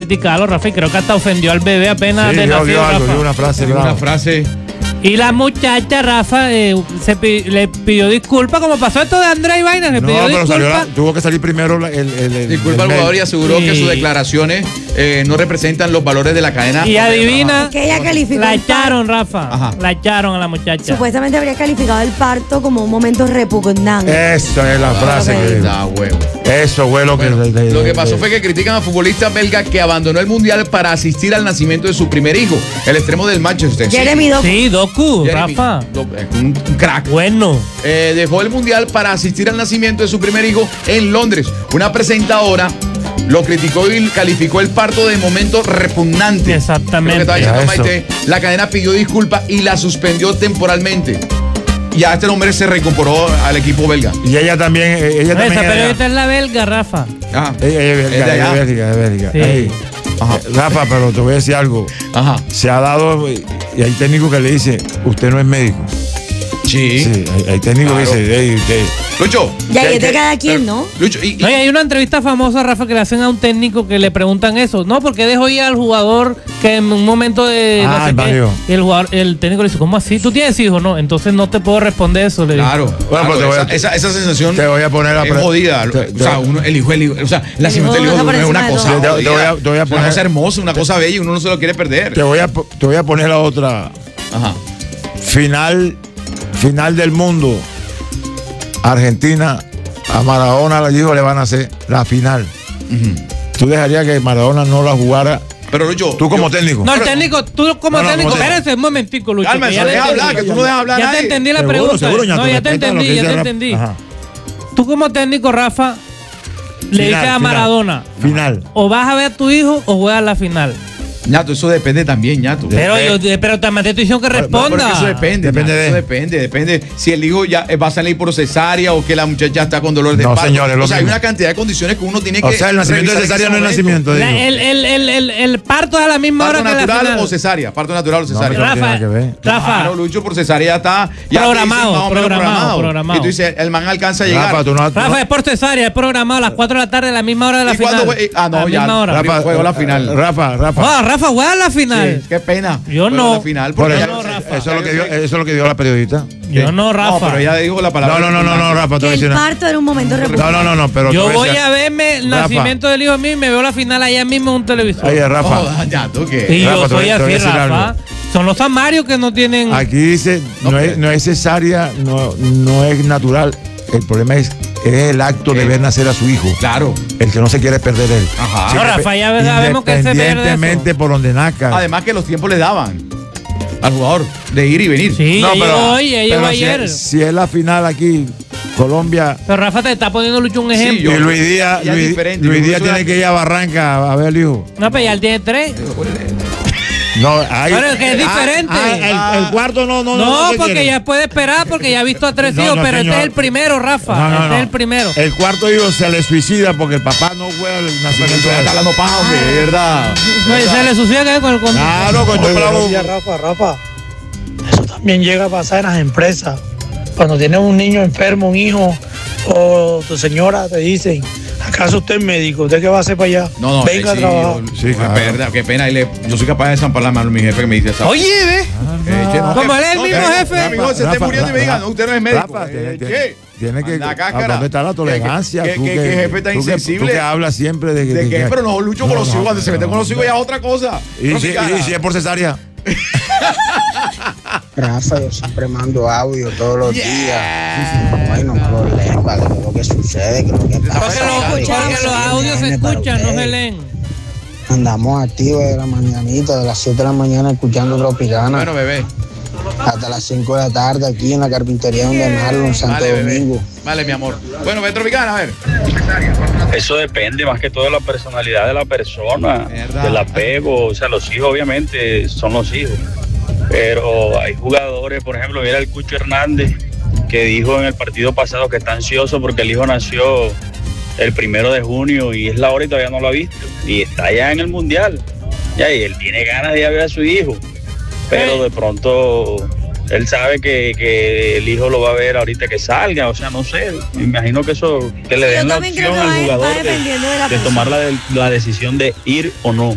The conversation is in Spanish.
criticarlo, Rafa, y creo que hasta ofendió al bebé apenas de nacido, Rafa. Una frase. Y la muchacha, Rafa, le pidió disculpas, como pasó esto de André y Vaina, le pidió disculpas. Tuvo que salir primero disculpa al jugador y aseguró que sus declaraciones no representan los valores de la cadena. Y adivina, que ella calificó la echaron, Rafa. Ajá. La echaron a la muchacha. Supuestamente habría calificado el parto como un momento repugnante. Esa es la frase que... Eso fue lo que pasó fue que critican a futbolista belga que abandonó el mundial para asistir al nacimiento de su primer hijo, el extremo del Manchester. Jeremy Doku. Sí, Doku, Rafa. Un crack. Bueno. Dejó el mundial para asistir al nacimiento de su primer hijo en Londres. Una presentadora lo criticó y calificó el parto de momento repugnante. Exactamente. Lo que estaba diciendo Maite, la cadena pidió disculpas y la suspendió temporalmente. Ya este hombre se reincorporó al equipo belga. Y ella también. Esa periodista es la belga, Rafa. Ella es belga. Sí. Rafa, pero te voy a decir algo. Ajá. Se ha dado, y hay técnico que le dice, usted no es médico. Sí. Hay técnico que dice, usted. Lucho. Ya, y es de cada quien, ¿no? Lucho, No, y hay una entrevista famosa, Rafa, que le hacen a un técnico que le preguntan eso. No, porque dejó ir al jugador que en un momento de. No sé qué, el técnico le dice, ¿cómo así? ¿Tú tienes hijos? No, entonces no te puedo responder eso. Claro. Esa sensación te voy a poner es jodida. O sea, el hijo. O sea, el nacimiento del hijo no es una cosa. Te voy a poner. Una cosa hermosa, una cosa bella y uno no se lo quiere perder. Te voy a poner la otra. Ajá. Final del mundo. Argentina, a Maradona le dijo le van a hacer la final. ¿Tú dejarías que Maradona no la jugara? Pero Lucho, tú como técnico. No, el técnico, tú como técnico. Espérate un momentico, Lucho. Calma, deja hablar, que tú no dejas hablar. Ya te entendí la pregunta. No, ya te entendí. Tú como técnico, Rafa, le dices a Maradona. Final. O vas a ver a tu hijo o juegas la final. Ñato, eso depende también, Ñato. Pero también te estoy diciendo que responda. Eso depende. Depende. Si el hijo ya va a salir por cesárea o que la muchacha está con dolor de parto. Señores, o sea, hay una cantidad de condiciones que uno tiene que. O sea, el nacimiento de cesárea no es nacimiento. El parto es a la misma hora que la final. Parto natural o cesárea. Parto natural o cesárea. Rafa. No, Lucho, por cesárea está. Programado. Y tú dices, el man alcanza a llegar. Rafa, es por cesárea, es programado a las 4 de la tarde, a la misma hora de la final. No, ya. Rafa, juego la final. Rafa, juega la final. Sí, qué pena. Yo no. La final eso es lo que dio la periodista. Yo no, Rafa. No, pero ella dijo la palabra. No, Rafa. Que el parto era un momento repugnante. No, pero yo voy a verme el nacimiento del hijo mío y me veo la final allá mismo en un televisor. Oye, Rafa. Ya, ¿tú qué? Y yo soy así, Rafa. Son los amarios que no tienen. Aquí dice, no es cesárea, no es natural. El problema es el acto de ver nacer a su hijo. Claro. El que no se quiere perder él. Ajá. No, Rafa, ya sabemos que se pierde eso. Independientemente por donde nazca. Además que los tiempos le daban al jugador de ir y venir. Sí, llegó ayer. Si es la final aquí, Colombia. Pero Rafa te está poniendo, Lucho, un ejemplo. Y Luis Díaz tiene que ir a Barranca a ver al hijo. No, pero ya él tiene 3. No, pero es que es diferente. El cuarto no. No, porque ya puede esperar, porque ya ha visto a 3 hijos, pero señor. este es el primero, Rafa. Este es el primero. El cuarto hijo se le suicida porque el papá no juega el nacimiento. Está hablando paja, hombre, de verdad. Se le suicida con el Claro, con Rafa. Eso también llega a pasar en las empresas. Cuando tienes un niño enfermo, un hijo, o tu señora te dicen, ¿acaso usted es médico? ¿Usted qué va a hacer para allá? No, venga a trabajar. Sí, claro. Qué pena. Yo soy capaz de zampar a mi jefe que me dice eso. Oye, ve. Como él es el mismo jefe. Mi hijo se esté muriendo y me diga, no, usted no es médico. Rafa, tiene que. ¿Dónde está la tolerancia? ¿Qué jefe tan insensible? Tú que hablas siempre de que. ¿De qué? Pero no, Lucho con los hijos. Cuando se mete con los hijos ya es otra cosa. ¿Y si es por cesárea? Rafa, yo siempre mando audio todos los días. Bueno, no lo leen, vale, que es lo que sucede, que lo que pasa. Porque los audios se escuchan, no se leen. Andamos activos de la mañanita, de las 7 de la mañana escuchando Tropicana. Bueno, bebé. Hasta las 5 de la tarde aquí en la carpintería donde Marlon, en Santo Domingo. Vale, mi amor. Bueno, ve Tropicana, a ver. Eso depende más que todo de la personalidad de la persona, del apego. O sea, los hijos obviamente son los hijos. Pero hay jugadores, por ejemplo, mira el Cucho Hernández, que dijo en el partido pasado que está ansioso porque el hijo nació el 1 de junio y es la hora y todavía no lo ha visto. Y está allá en el Mundial. Y él tiene ganas de ir a ver a su hijo. Pero de pronto él sabe que el hijo lo va a ver ahorita que salga. O sea, no sé. Me imagino que eso, que le den la opción al jugador de tomar la decisión de ir o no.